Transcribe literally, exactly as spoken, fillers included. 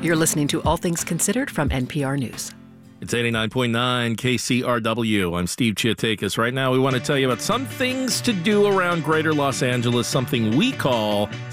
You're listening to All Things Considered from N P R News. It's eighty-nine point nine K C R W. I'm Steve Chiatakis. Right now, we want to tell you about some things to do around greater Los Angeles, something we call